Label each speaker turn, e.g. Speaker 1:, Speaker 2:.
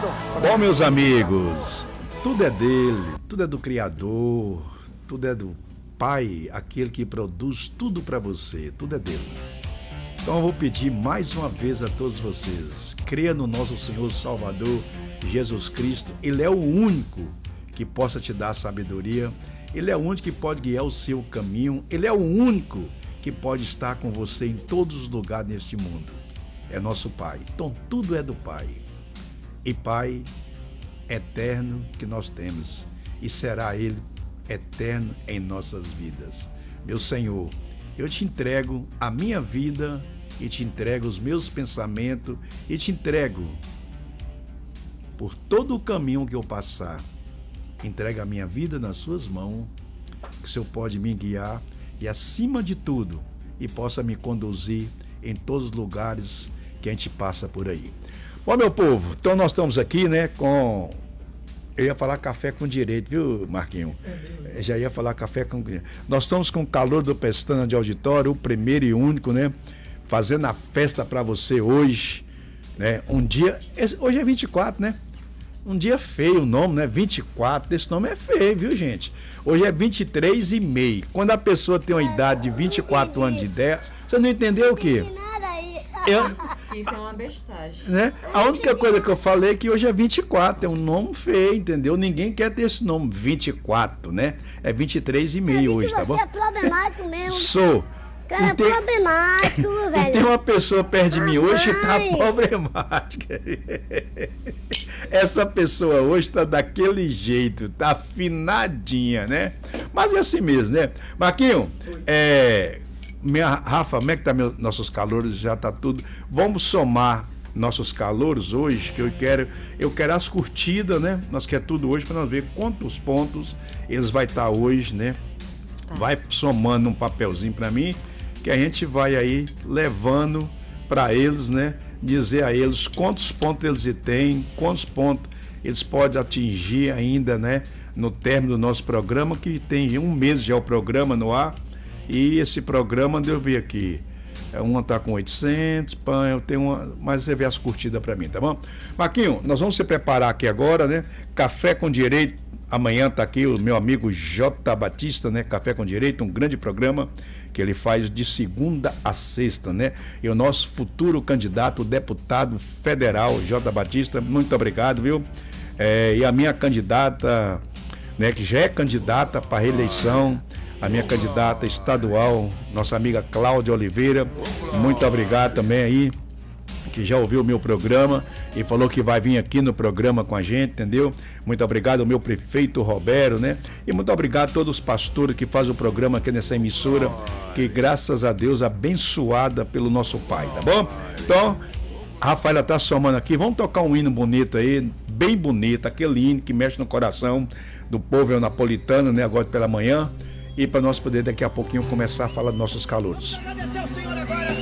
Speaker 1: Bom, meus amigos, tudo é dele, tudo é do Criador, tudo é do Pai, aquele que produz tudo para você, tudo é dele. Então eu vou pedir mais uma vez a todos vocês, creia no nosso Senhor Salvador Jesus Cristo. Ele é o único que possa te dar sabedoria, ele é o único que pode guiar o seu caminho, ele é o único que pode estar com você em todos os lugares neste mundo. É nosso Pai, então tudo é do Pai. E Pai eterno que nós temos, e será Ele eterno em nossas vidas. Meu Senhor, eu te entrego a minha vida, e te entrego os meus pensamentos, e te entrego por todo o caminho que eu passar. Entrega a minha vida nas suas mãos, que o Senhor pode me guiar, e acima de tudo, e possa me conduzir em todos os lugares que a gente passa por aí. Bom, meu povo, então nós estamos aqui, né, com... Eu ia falar café com direito, viu, Marquinho? Já ia falar café com... Nós estamos com o calor do Pestana de Auditório, o primeiro e único, né? Fazendo a festa para você hoje, né? Um dia... Hoje é 24, né? Um dia feio o nome, né? 24, esse nome é feio, viu, gente? Hoje é 23 e meio. Quando a pessoa tem uma idade de 24 anos de ideia, você não entendeu o quê?
Speaker 2: Isso é uma bestagem.
Speaker 1: Né? A única coisa que eu falei é que hoje é 24, é um nome feio, entendeu? Ninguém quer ter esse nome, 24, né? É 23 e meio hoje, tá bom?
Speaker 3: Você é problemático mesmo.
Speaker 1: Sou.
Speaker 3: Cara, é problemático, velho.
Speaker 1: E tem uma pessoa perto de mim hoje que tá problemática. Essa pessoa hoje tá daquele jeito, tá afinadinha, né? Mas é assim mesmo, né? Marquinho, Rafa, como é que tá nossos calouros? Já tá tudo. Vamos somar nossos calouros hoje, que eu quero as curtidas, né? Nós queremos tudo hoje para nós ver quantos pontos eles vai estar hoje, né? Vai somando um papelzinho para mim, que a gente vai aí levando para eles, né? Dizer a eles quantos pontos eles têm, quantos pontos eles podem atingir ainda, né? No término do nosso programa, que tem um mês já o programa no ar. E esse programa, eu vi aqui, uma tá com 800, eu tenho uma, mas você vê as curtidas para mim, tá bom? Marquinho, nós vamos se preparar aqui agora, né? Café com Direito. Amanhã tá aqui o meu amigo J. Batista, né? Café com Direito, um grande programa que ele faz de segunda a sexta, né? E o nosso futuro candidato, deputado federal, J. Batista, muito obrigado, viu? E a minha candidata, né? Que já é candidata para reeleição, a minha candidata estadual, nossa amiga Cláudia Oliveira, muito obrigado também aí, que já ouviu o meu programa e falou que vai vir aqui no programa com a gente, entendeu? Muito obrigado ao meu prefeito Roberto, né? E muito obrigado a todos os pastores que fazem o programa aqui nessa emissora, que graças a Deus abençoada pelo nosso Pai, tá bom? Então, a Rafaela tá somando aqui, vamos tocar um hino bonito aí, bem bonito, aquele hino que mexe no coração do povo napolitano, né? Agora pela manhã, e para nós poder daqui a pouquinho começar a falar dos nossos calouros.